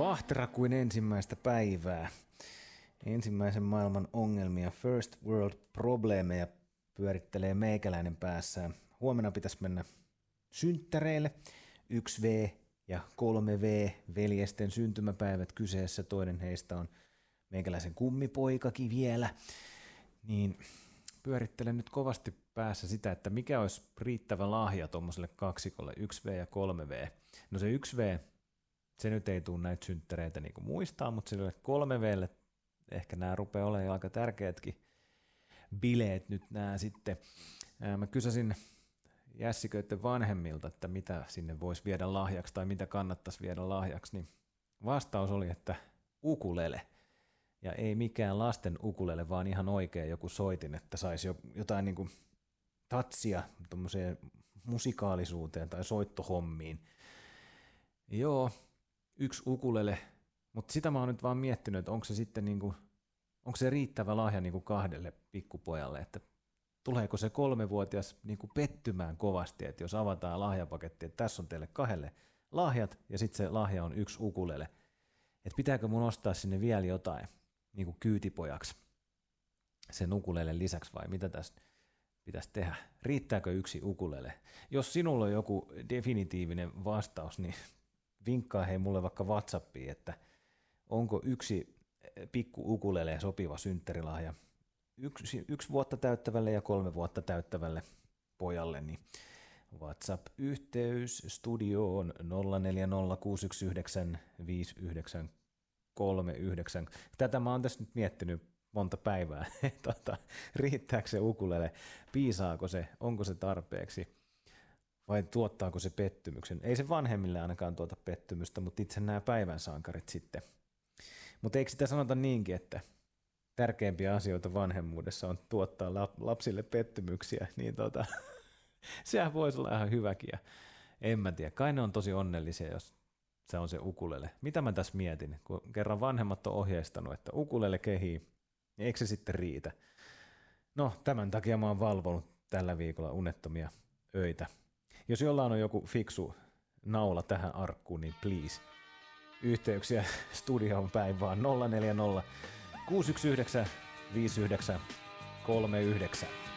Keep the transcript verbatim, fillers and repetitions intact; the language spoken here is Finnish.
Vahtera kuin ensimmäistä päivää. Ensimmäisen maailman ongelmia, first world probleemeja pyörittelee meikäläinen päässään. Huomenna pitäisi mennä synttäreille. yksi V ja kolme V veljesten syntymäpäivät kyseessä. Toinen heistä on meikäläisen kummipoikakin vielä. Niin pyörittelen nyt kovasti päässä sitä, että mikä olisi riittävä lahja tuommoiselle kaksikolle, yksi V ja kolme V. No se yksi V, se nyt ei tule näitä synttäreitä niin kuin muistaa, mutta sille kolme V:lle ehkä nämä rupeaa olemaan aika tärkeätkin bileet nyt nämä sitten. Mä kysäsin jässiköiden vanhemmilta, että mitä sinne voisi viedä lahjaksi tai mitä kannattaisi viedä lahjaksi, niin vastaus oli, että ukulele. Ja ei mikään lasten ukulele, vaan ihan oikein joku soitin, että saisi jotain niin kuin tatsia tuommoiseen musikaalisuuteen tai soittohommiin. Joo, yksi ukulele, mutta sitä mä oon nyt vaan miettinyt, että onko se sitten niin kuin, onko se riittävä lahja niin kuin kahdelle pikkupojalle, että tuleeko se kolmevuotias niin kuin pettymään kovasti, että jos avataan lahjapaketti, että tässä on teille kahdelle lahjat ja sitten se lahja on yksi ukulele, että pitääkö mun ostaa sinne vielä jotain niin kuin kyytipojaksi sen ukulelen lisäksi vai mitä tässä pitäisi tehdä? Riittääkö yksi ukulele? Jos sinulla on joku definitiivinen vastaus, niin vinkkaa hei mulle vaikka WhatsAppiin, että onko yksi pikku ukulele sopiva synttärilahja yksi, yksi vuotta täyttävälle ja kolme vuotta täyttävälle pojalle, niin WhatsApp-yhteys studioon nolla neljä nolla kuusi yksi yhdeksän viisi yhdeksän kolme yhdeksän. Tätä mä oon tässä nyt miettinyt monta päivää. tota, riittääkö se ukulele? Piisaako se? Onko se tarpeeksi? Vai tuottaako se pettymyksen? Ei se vanhemmille ainakaan tuota pettymystä, mutta itse nämä päivän sankarit sitten. Mutta eikö sitä sanota niinkin, että tärkeimpiä asioita vanhemmuudessa on tuottaa lapsille pettymyksiä, niin tota, sehän voisi olla ihan hyväkin. Ja en mä tiedä, kai ne on tosi onnellisia, jos se on se ukulele. Mitä mä tässä mietin, kun kerran vanhemmat on ohjeistanut, että ukulele kehii, niin eikö se sitten riitä? No, tämän takia mä oon valvonut tällä viikolla unettomia öitä. Jos jollain on joku fiksu naula tähän arkkuun, niin please, yhteyksiä studioon päin vaan nolla neljä nolla kuusi yksi yhdeksän viisi yhdeksän kolme yhdeksän.